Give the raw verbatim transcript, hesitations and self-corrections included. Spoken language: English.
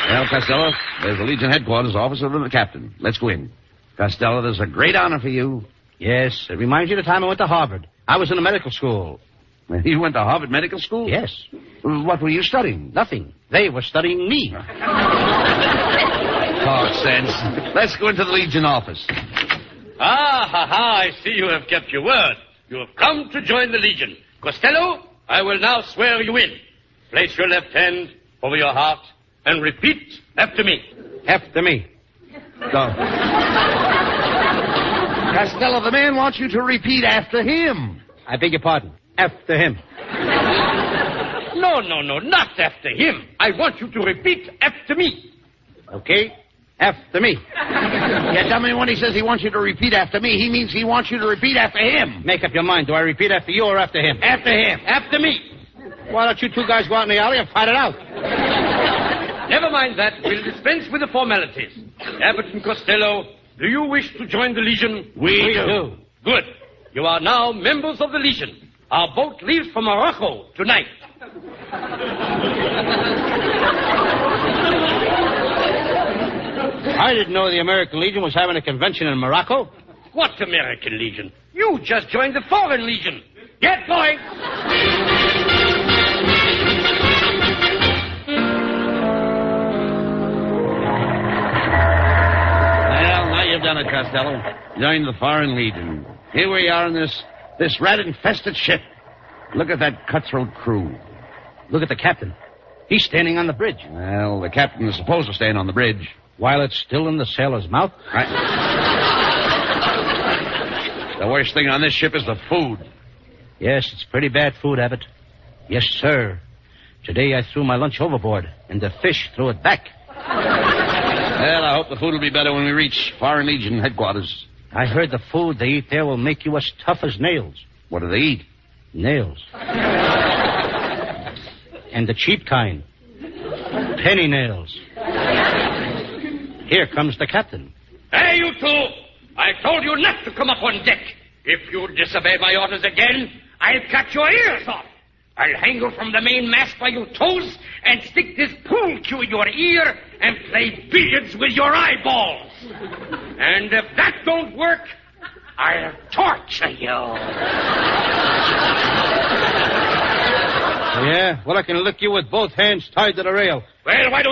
Well, Costello, there's the Legion headquarters office of the captain. Let's go in. Costello, there's a great honor for you. Yes, it reminds you of the time I went to Harvard. I was in a medical school. You went to Harvard Medical School? Yes. What were you studying? Nothing. They were studying me. Oh, sense. Let's go into the Legion office. Ah, ha, ha, I see you have kept your word. You have come to join the Legion. Costello, I will now swear you in. Place your left hand over your heart and repeat after me. After me. Go. Costello, the man wants you to repeat after him. I beg your pardon. After him. No, no, no, not after him. I want you to repeat after me. Okay? After me. Yeah, tell me when he says he wants you to repeat after me, he means he wants you to repeat after him. Make up your mind. Do I repeat after you or after him? After him. After me. Why don't you two guys go out in the alley and fight it out? Never mind that. We'll dispense with the formalities. Abbott and Costello, do you wish to join the Legion? We, we do. do. Good. You are now members of the Legion. Our boat leaves for Morocco tonight. I didn't know the American Legion was having a convention in Morocco. What American Legion? You just joined the Foreign Legion. Get going. Well, now you've done it, Costello. Joined the Foreign Legion. Here we are in this, this rat-infested ship. Look at that cutthroat crew. Look at the captain. He's standing on the bridge. Well, the captain is supposed to stand on the bridge. While it's still in the sailor's mouth? Right. The worst thing on this ship is the food. Yes, it's pretty bad food, Abbott. Yes, sir. Today I threw my lunch overboard, and the fish threw it back. Well, I hope the food will be better when we reach Foreign Legion headquarters. I heard the food they eat there will make you as tough as nails. What do they eat? Nails. And the cheap kind. Penny nails. Here comes the captain. Hey, you two! I told you not to come up on deck. If you disobey my orders again, I'll cut your ears off. I'll hang you from the mainmast by your toes and stick this pool cue in your ear and play billiards with your eyeballs. And if that don't work, I'll torture you. Yeah? Well, I can lick you with both hands tied to the rail. Well, why don't